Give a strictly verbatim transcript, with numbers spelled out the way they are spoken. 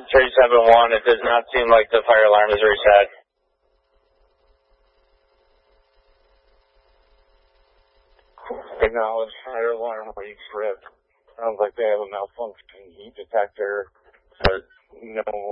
three seven one, it does not seem like the fire alarm is reset. Acknowledge fire alarm retripped. Sounds like they have a malfunctioning heat detector, but no